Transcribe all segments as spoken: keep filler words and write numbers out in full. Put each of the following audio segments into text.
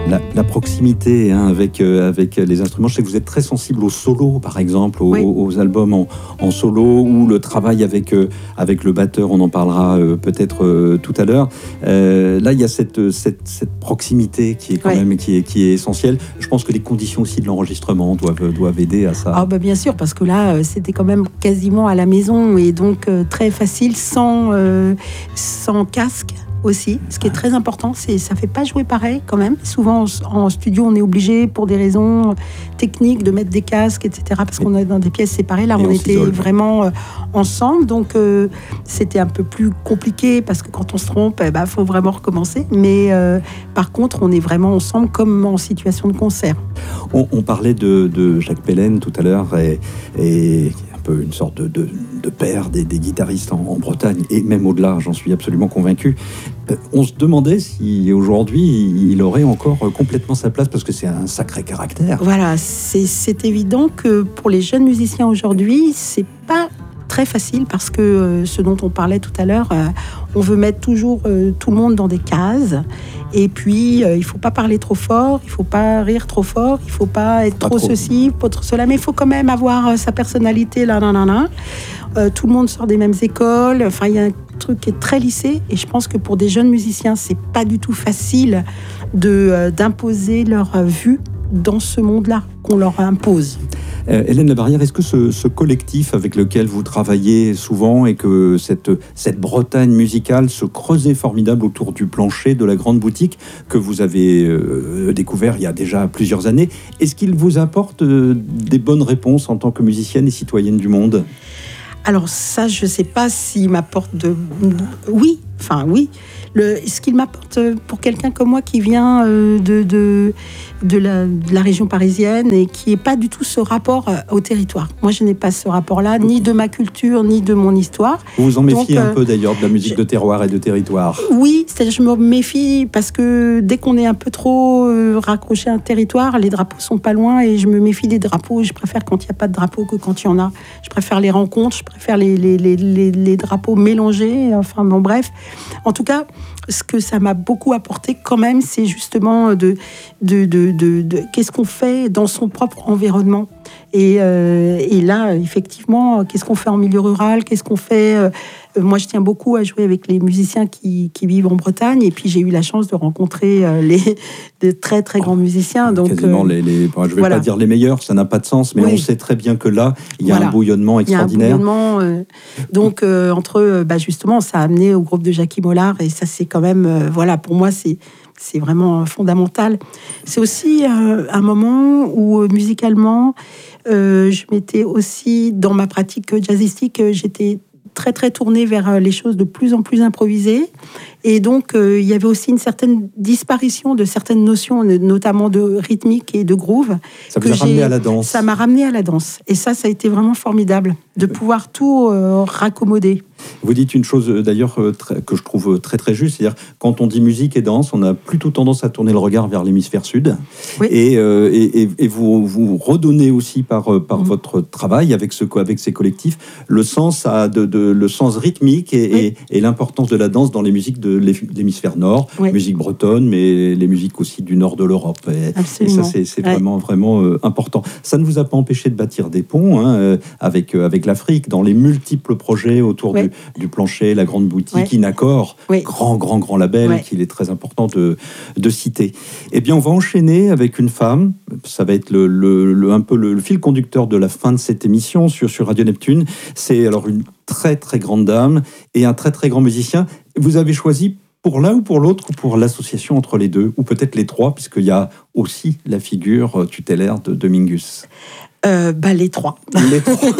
La, la proximité hein, avec, euh, avec les instruments, je sais que vous êtes très sensible au solo, par exemple, aux, Oui. aux albums en, en solo, ou le travail avec, euh, avec le batteur, on en parlera euh, peut-être euh, tout à l'heure. Euh, là, il y a cette, cette, cette proximité qui est quand Oui. même qui est, qui est essentielle. Je pense que les conditions aussi de l'enregistrement doivent, doivent aider à ça. Ah bah bien sûr, parce que là, euh, c'était quand même quasiment à la maison et donc euh, très facile, sans, euh, sans casque aussi. Ce qui est très important, c'est ça fait pas jouer pareil quand même. Souvent en, en studio, on est obligé pour des raisons techniques de mettre des casques, et cetera. Parce qu'on est dans des pièces séparées. Là, Et on, on était s'isole. vraiment euh, ensemble, donc euh, c'était un peu plus compliqué parce que quand on se trompe, il bah, faut vraiment recommencer. Mais euh, par contre, on est vraiment ensemble comme en situation de concert. On, on parlait de, de Jacques Pellen tout à l'heure et, et un peu une sorte de, de, de père des, des guitaristes en, en Bretagne et même au-delà, j'en suis absolument convaincu. Euh, on se demandait si aujourd'hui il aurait encore complètement sa place parce que c'est un sacré caractère. Voilà, c'est, c'est évident que pour les jeunes musiciens aujourd'hui, c'est pas très facile parce que euh, ce dont on parlait tout à l'heure, euh, on veut mettre toujours euh, tout le monde dans des cases. Et puis, euh, il ne faut pas parler trop fort, il ne faut pas rire trop fort, il ne faut pas être Pas trop, trop. ceci, pas trop cela, mais il faut quand même avoir euh, sa personnalité, là, là, là, là. Euh, tout le monde sort des mêmes écoles, enfin, il y a un truc qui est très lissé, et je pense que pour des jeunes musiciens, c'est pas du tout facile de, euh, d'imposer leur euh, vue dans ce monde-là qu'on leur impose. Euh, Hélène Labarrière, est-ce que ce, ce collectif avec lequel vous travaillez souvent et que cette, cette Bretagne musicale, ce creuset formidable autour du plancher de la grande boutique que vous avez euh, découvert il y a déjà plusieurs années, est-ce qu'il vous apporte euh, des bonnes réponses en tant que musicienne et citoyenne du monde ? Alors ça, je ne sais pas s'il m'apporte de... Oui, enfin oui. Le, ce qu'il m'apporte pour quelqu'un comme moi qui vient euh, de, de, de, la, de la région parisienne et qui n'est pas du tout ce rapport euh, au territoire. Moi, je n'ai pas ce rapport-là, ni de ma culture, ni de mon histoire. Vous vous en méfiez Donc, un euh, peu d'ailleurs de la musique je... de terroir et de territoire. Oui, c'est-à-dire je me méfie parce que dès qu'on est un peu trop euh, raccroché à un territoire, les drapeaux sont pas loin et je me méfie des drapeaux. Je préfère quand il n'y a pas de drapeau que quand il y en a. Je préfère les rencontres, je préfère les, les, les, les, les drapeaux mélangés. Enfin bon, bref. En tout cas, ce que ça m'a beaucoup apporté quand même, c'est justement de, de, de, de, de qu'est-ce qu'on fait dans son propre environnement. Et, euh, et là, effectivement, qu'est-ce qu'on fait en milieu rural ? Qu'est-ce qu'on fait euh, Moi, je tiens beaucoup à jouer avec les musiciens qui, qui vivent en Bretagne. Et puis, j'ai eu la chance de rencontrer euh, les, de très, très grands musiciens. Donc, Quasiment euh, les, les... Je ne vais voilà. pas dire les meilleurs, ça n'a pas de sens, mais Oui. on sait très bien que là, il y a Voilà. un bouillonnement extraordinaire. Il y a un bouillonnement. Euh, donc, euh, entre eux, bah, justement, ça a amené au groupe de Jackie Mollard. Et ça, c'est quand même... Euh, voilà, pour moi, c'est... C'est vraiment fondamental. C'est aussi euh, un moment où, euh, musicalement, euh, je m'étais aussi, dans ma pratique jazzistique, euh, j'étais très, très tournée vers les choses de plus en plus improvisées. Et donc, euh, il y avait aussi une certaine disparition de certaines notions, notamment de rythmique et de groove. Ça vous a ramené à la danse. Ça m'a ramené à la danse. Et ça, ça a été vraiment formidable, de pouvoir tout euh, raccommoder. Vous dites une chose d'ailleurs très, que je trouve très très juste, c'est-à-dire quand on dit musique et danse, on a plutôt tendance à tourner le regard vers l'hémisphère sud. Oui. Et, euh, et, et, et vous, vous redonnez aussi par, par mmh. votre travail avec, ce, avec ces collectifs le sens, à de, de, le sens rythmique et, oui. et, et l'importance de la danse dans les musiques de l'hémisphère nord, oui. musique bretonne, mais les musiques aussi du nord de l'Europe. Et, et ça, c'est, c'est ouais. vraiment, vraiment euh, important. Ça ne vous a pas empêché de bâtir des ponts hein, euh, avec, euh, avec l'Afrique, dans les multiples projets autour oui. du du plancher, la grande boutique, ouais. Inaccord, oui. grand, grand, grand label ouais. qu'il est très important de, de citer. Eh bien, on va enchaîner avec une femme. Ça va être le, le, le, un peu le, le fil conducteur de la fin de cette émission sur, sur Radio Neptune. C'est alors une très, très grande dame et un très, très grand musicien. Vous avez choisi pour l'un ou pour l'autre ou pour l'association entre les deux, ou peut-être les trois, puisqu'il y a aussi la figure tutélaire de, de Mingus. Euh, bah, les trois. Les trois.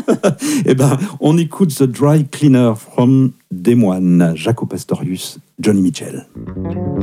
Eh ben, on écoute The Dry Cleaner from Des Moines, Jaco Pastorius, Johnny Mitchell.